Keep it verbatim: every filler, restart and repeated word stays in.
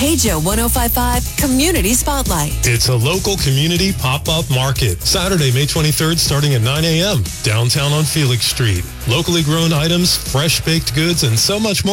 K J O one oh five point five Community Spotlight. It's a local community pop-up market. Saturday, May twenty-third, starting at nine a.m. downtown on Felix Street. Locally grown items, fresh baked goods, and so much more.